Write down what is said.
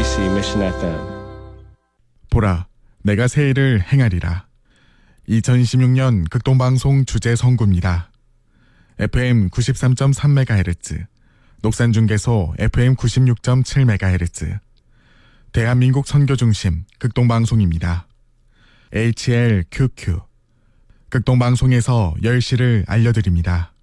KBC Mission FM. 보라, 내가 새 일을 행하리라. 2026년 극동방송 주제 선구입니다. FM 93.3MHz, 녹산중계소 FM 96.7MHz, 대한민국 선교중심 극동방송입니다. HLQQ, 극동방송에서 10시를 알려드립니다.